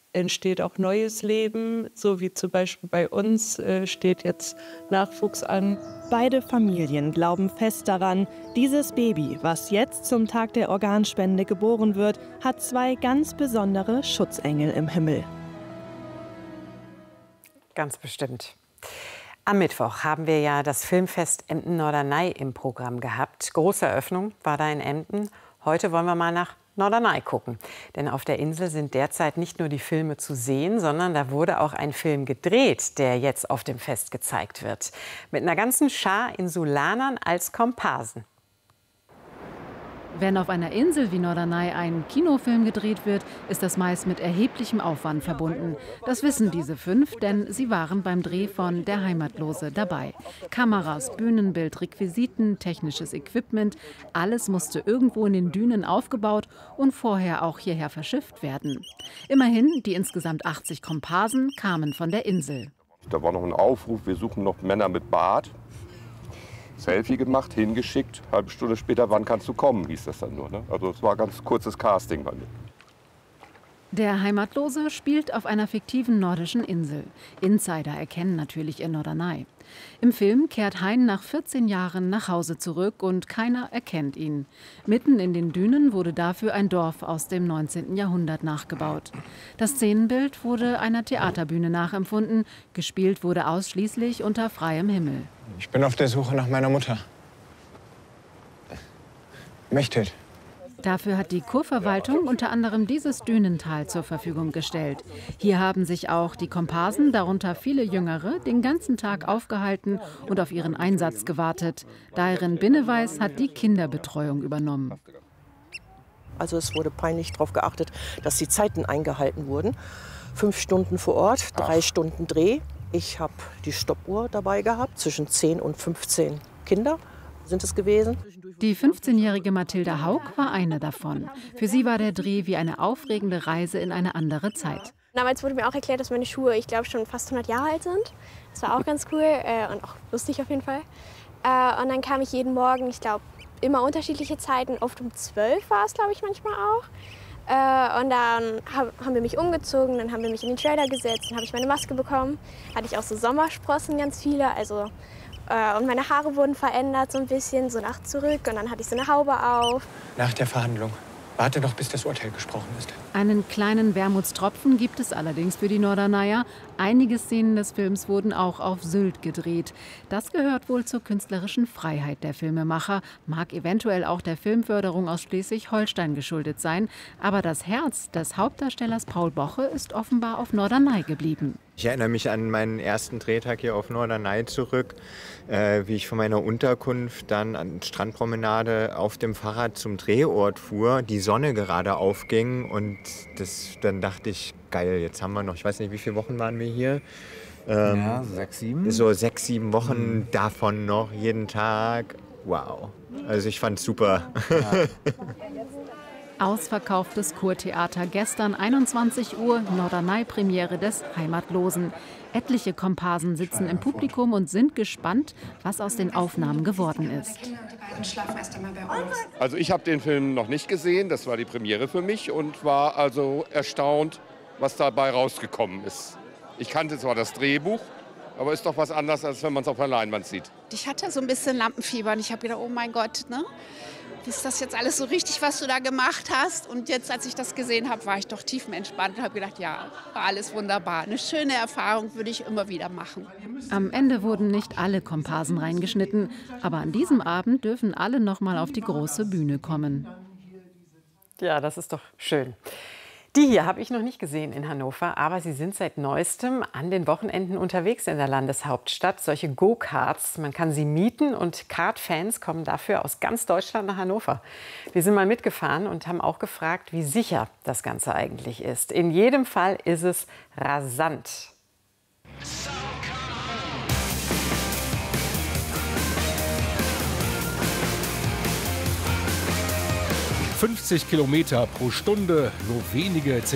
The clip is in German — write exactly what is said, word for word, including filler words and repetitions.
entsteht auch neues Leben, so wie zum Beispiel bei uns äh, steht jetzt Nachwuchs an. Beide Familien glauben fest daran, dieses Baby, was jetzt zum Tag der Organspende geboren wird, hat zwei ganz besondere Schutzengel im Himmel. Ganz bestimmt. Am Mittwoch haben wir ja das Filmfest Emden-Norderney im Programm gehabt. Große Eröffnung war da in Emden. Heute wollen wir mal nach Norderney gucken. Denn auf der Insel sind derzeit nicht nur die Filme zu sehen, sondern da wurde auch ein Film gedreht, der jetzt auf dem Fest gezeigt wird. Mit einer ganzen Schar Insulanern als Komparsen. Wenn auf einer Insel wie Norderney ein Kinofilm gedreht wird, ist das meist mit erheblichem Aufwand verbunden. Das wissen diese fünf, denn sie waren beim Dreh von Der Heimatlose dabei. Kameras, Bühnenbild, Requisiten, technisches Equipment, alles musste irgendwo in den Dünen aufgebaut und vorher auch hierher verschifft werden. Immerhin, die insgesamt achtzig Komparsen kamen von der Insel. Da war noch ein Aufruf, wir suchen noch Männer mit Bart. Selfie gemacht, hingeschickt, halbe Stunde später, wann kannst du kommen, hieß das dann nur. Ne? Also es war ein ganz kurzes Casting bei mir. Der Heimatlose spielt auf einer fiktiven nordischen Insel. Insider erkennen natürlich in Norderney. Im Film kehrt Hein nach vierzehn Jahren nach Hause zurück und keiner erkennt ihn. Mitten in den Dünen wurde dafür ein Dorf aus dem neunzehnten Jahrhundert nachgebaut. Das Szenenbild wurde einer Theaterbühne nachempfunden. Gespielt wurde ausschließlich unter freiem Himmel. Ich bin auf der Suche nach meiner Mutter. Mechthild. Dafür hat die Kurverwaltung unter anderem dieses Dünental zur Verfügung gestellt. Hier haben sich auch die Komparsen, darunter viele Jüngere, den ganzen Tag aufgehalten und auf ihren Einsatz gewartet. Dairin Binneweis hat die Kinderbetreuung übernommen. Also es wurde peinlich darauf geachtet, dass die Zeiten eingehalten wurden. Fünf Stunden vor Ort, drei Ach. Stunden Dreh. Ich habe die Stoppuhr dabei gehabt, zwischen zehn und fünfzehn Kinder sind es gewesen. Die fünfzehnjährige Mathilda Haug war eine davon. Für sie war der Dreh wie eine aufregende Reise in eine andere Zeit. Damals wurde mir auch erklärt, dass meine Schuhe, ich glaube, schon fast hundert Jahre alt sind. Das war auch ganz cool äh, und auch lustig auf jeden Fall. Äh, und dann kam ich jeden Morgen, ich glaube, immer unterschiedliche Zeiten. Oft um zwölf war es, glaube ich, manchmal auch. Äh, und dann hab, haben wir mich umgezogen, dann haben wir mich in den Trailer gesetzt, dann habe ich meine Maske bekommen. Hatte ich auch so Sommersprossen, ganz viele. Also, äh, und meine Haare wurden verändert so ein bisschen, so nach zurück. Und dann hatte ich so eine Haube auf. Nach der Verhandlung. Warte doch, bis das Urteil gesprochen ist. Einen kleinen Wermutstropfen gibt es allerdings für die Norderneyer. Einige Szenen des Films wurden auch auf Sylt gedreht. Das gehört wohl zur künstlerischen Freiheit der Filmemacher, mag eventuell auch der Filmförderung aus Schleswig-Holstein geschuldet sein. Aber das Herz des Hauptdarstellers Paul Boche ist offenbar auf Norderney geblieben. Ich erinnere mich an meinen ersten Drehtag hier auf Norderney zurück, äh, wie ich von meiner Unterkunft dann an Strandpromenade auf dem Fahrrad zum Drehort fuhr, die Sonne gerade aufging und das, dann dachte ich, geil, jetzt haben wir noch, ich weiß nicht, wie viele Wochen waren wir hier? Ähm, ja, sechs, sieben. So sechs, sieben Wochen mhm. davon noch jeden Tag. Wow, also ich fand's super. Ja. Ausverkauftes Kurtheater gestern einundzwanzig Uhr, Norderney-Premiere des Heimatlosen. Etliche Komparsen sitzen im Publikum und sind gespannt, was aus den Aufnahmen geworden ist. Also ich habe den Film noch nicht gesehen, das war die Premiere für mich und war also erstaunt, was dabei rausgekommen ist. Ich kannte zwar das Drehbuch, aber ist doch was anderes, als wenn man es auf der Leinwand sieht. Ich hatte so ein bisschen Lampenfieber und ich habe gedacht, oh mein Gott, ne? Ist das jetzt alles so richtig, was du da gemacht hast? Und jetzt, als ich das gesehen habe, war ich doch tiefenentspannt und habe gedacht, ja, war alles wunderbar. Eine schöne Erfahrung, würde ich immer wieder machen. Am Ende wurden nicht alle Komparsen reingeschnitten, aber an diesem Abend dürfen alle noch mal auf die große Bühne kommen. Ja, das ist doch schön. Die hier habe ich noch nicht gesehen in Hannover, aber sie sind seit Neuestem an den Wochenenden unterwegs in der Landeshauptstadt. Solche Go-Karts, man kann sie mieten und Kart-Fans kommen dafür aus ganz Deutschland nach Hannover. Wir sind mal mitgefahren und haben auch gefragt, wie sicher das Ganze eigentlich ist. In jedem Fall ist es rasant. fünfzig Kilometer pro Stunde, nur wenige Zentimeter.